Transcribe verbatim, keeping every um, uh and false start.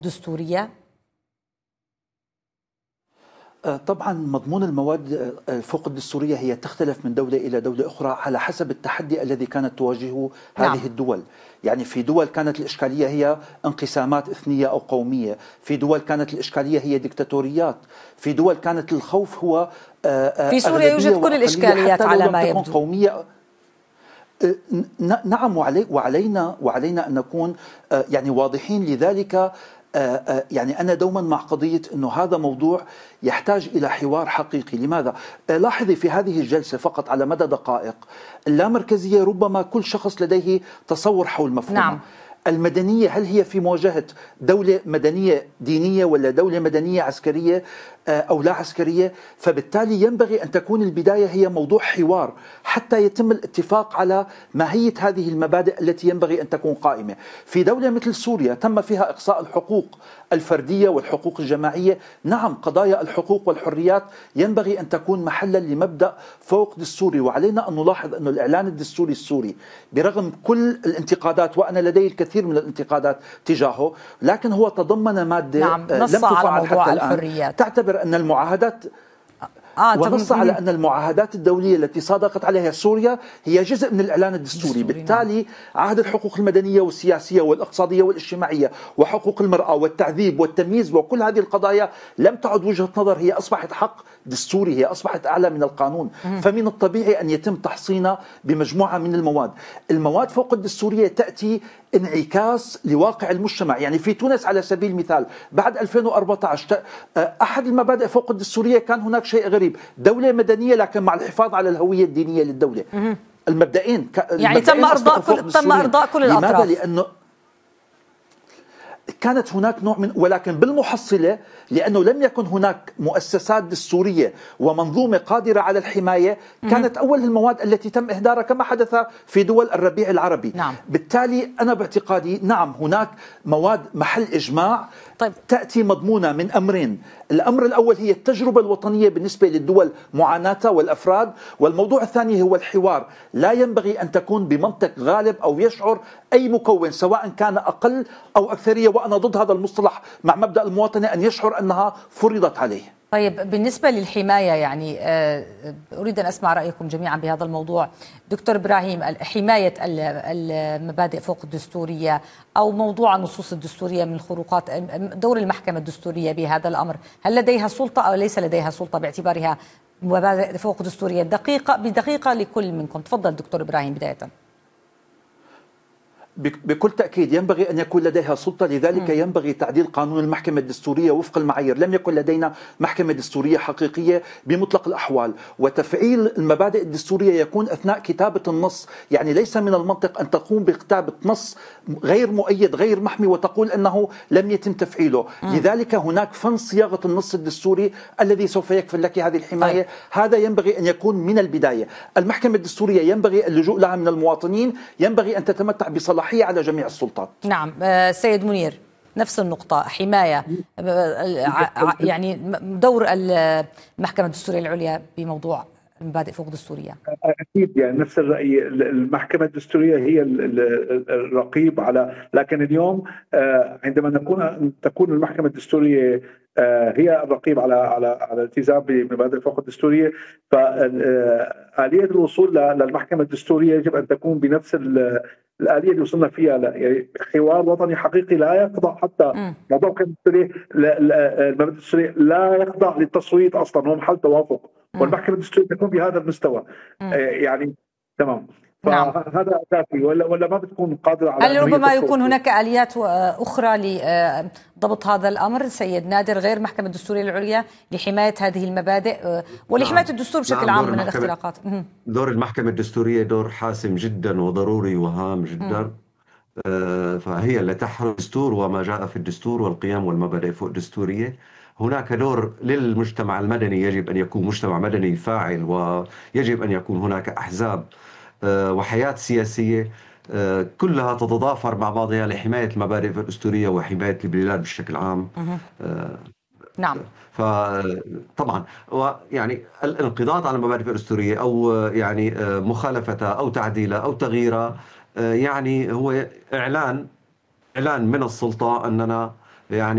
دستورية؟ طبعا مضمون المواد فوق الدستورية هي تختلف من دولة إلى دولة أخرى على حسب التحدي الذي كانت تواجهه هذه نعم. الدول. يعني في دول كانت الإشكالية هي انقسامات إثنية أو قومية، في دول كانت الإشكالية هي ديكتاتوريات، في دول كانت الخوف هو في سوريا يوجد كل الإشكاليات على ما يبدو قومية. نعم، وعلينا وعلينا أن نكون يعني واضحين. لذلك يعني أنا دوما مع قضية أنه هذا موضوع يحتاج إلى حوار حقيقي. لماذا؟ لاحظي في هذه الجلسة فقط على مدى دقائق اللامركزية ربما كل شخص لديه تصور حول مفهومه. نعم. المدنية هل هي في مواجهة دولة مدنية دينية ولا دولة مدنية عسكرية أو لا عسكرية؟ فبالتالي ينبغي أن تكون البداية هي موضوع حوار حتى يتم الاتفاق على ماهية هذه المبادئ التي ينبغي أن تكون قائمة. في دولة مثل سوريا تم فيها إقصاء الحقوق الفردية والحقوق الجماعية. نعم، قضايا الحقوق والحريات ينبغي أن تكون محلا لمبدأ فوق دستوري. وعلينا أن نلاحظ أن الإعلان الدستوري السوري برغم كل الانتقادات، وأنا لدي الكثير من الانتقادات تجاهه، لكن هو تضمن مادة نعم. لم تفعل حتى الآن الحريات. تعتبر أن المعاهدات آه ونص على أن المعاهدات الدولية التي صادقت عليها سوريا هي جزء من الإعلان الدستوري. دستوري بالتالي نعم. عهد الحقوق المدنية والسياسية والاقتصادية والاجتماعية وحقوق المرأة والتعذيب والتمييز وكل هذه القضايا لم تعد وجهة نظر، هي أصبحت حق دستوري، هي أصبحت أعلى من القانون. مم. فمن الطبيعي أن يتم تحصينها بمجموعة من المواد. المواد فوق الدستورية تأتي انعكاس لواقع المجتمع. يعني في تونس على سبيل المثال بعد ألفين وأربعة عشر أحد المبادئ فوق الدستورية كان هناك شيء غريب، دولة مدنية لكن مع الحفاظ على الهوية الدينية للدولة. مم. المبدئين يعني تم إرضاء كل تم إرضاء كل الأطراف. لماذا؟ لأنه كانت هناك نوع من، ولكن بالمحصلة لأنه لم يكن هناك مؤسسات دستورية ومنظومة قادرة على الحماية، كانت أول المواد التي تم إهدارها كما حدث في دول الربيع العربي. نعم. بالتالي أنا باعتقادي نعم هناك مواد محل إجماع. طيب. تأتي مضمونة من أمرين. الأمر الأول هي التجربة الوطنية بالنسبة للدول معاناتها والأفراد، والموضوع الثاني هو الحوار. لا ينبغي أن تكون بمنطق غالب أو يشعر أي مكون سواء كان أقل أو أكثرية، وأنا ضد هذا المصطلح مع مبدأ المواطنة، أن يشعر أنها فرضت عليه. طيب بالنسبة للحماية، يعني أريد أن أسمع رأيكم جميعا بهذا الموضوع. دكتور إبراهيم، حماية المبادئ فوق الدستورية أو موضوع النصوص الدستورية من الخروقات، دور المحكمة الدستورية بهذا الأمر، هل لديها سلطة أو ليس لديها سلطة باعتبارها مبادئ فوق دستورية؟ دقيقة بدقيقة لكل منكم. تفضل دكتور إبراهيم بداية. بكل تأكيد ينبغي أن يكون لديها سلطة. لذلك م. ينبغي تعديل قانون المحكمة الدستورية وفق المعايير. لم يكن لدينا محكمة دستورية حقيقية بمطلق الأحوال، وتفعيل المبادئ الدستورية يكون أثناء كتابة النص. يعني ليس من المنطق أن تقوم بكتابة نص غير مؤيد غير محمي وتقول أنه لم يتم تفعيله. م. لذلك هناك فن صياغة النص الدستوري الذي سوف يكفل لك هذه الحماية. طيب. هذا ينبغي أن يكون من البداية. المحكمة الدستورية ينبغي اللجوء لها من المواطنين، ينبغي أن تتمتع بصلاحية على جميع السلطات. نعم. سيد منير، نفس النقطة، حماية، يعني دور المحكمة الدستورية العليا بموضوع المبادئ فوق الدستورية. أكيد يعني نفس الرأي. المحكمة الدستورية هي الرقيب على، لكن اليوم عندما نكون تكون المحكمة الدستورية هي الرقيب على على على الالتزام بمبادئ فوق الدستورية، فآلية الوصول للمحكمة الدستورية يجب أن تكون بنفس الآلية اللي وصلنا فيها، يعني حوار وطني حقيقي لا يخضع حتى موضوع المبادئ الدستورية لا يخضع للتصويت أصلا، هو محل توافق، والمحكمة الدستورية تكون بهذا المستوى. آه يعني تمام. فهذا أساسي، ولا ولا ما بتكون قادرة على. هل ربما يكون هناك آليات أخرى لضبط هذا الأمر سيد نادر غير المحكمة الدستورية العليا لحماية هذه المبادئ ولحماية نعم. الدستور بشكل نعم. عام من الاختراقات؟ دور المحكمة الدستورية دور حاسم جدا وضروري وهام جدا. آه فهي اللي تحرم الدستور وما جاء في الدستور والقيم والمبادئ فوق الدستورية. هناك دور للمجتمع المدني، يجب أن يكون مجتمع مدني فاعل، ويجب أن يكون هناك أحزاب وحياة سياسية كلها تتضافر مع بعضها لحماية المبادئ الدستورية وحماية البلاد بشكل عام. نعم. فطبعا يعني الانقضاض على المبادئ الدستورية أو يعني مخالفتها أو تعديلها أو تغييرها يعني هو إعلان إعلان من السلطة أننا يعني